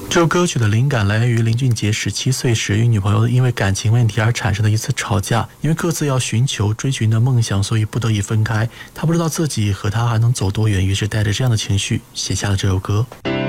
这首歌曲的灵感来源于林俊杰17岁时与女朋友因为感情问题而产生的一次吵架，因为各自要追寻的梦想，所以不得已分开。他不知道自己和他还能走多远，于是带着这样的情绪写下了这首歌。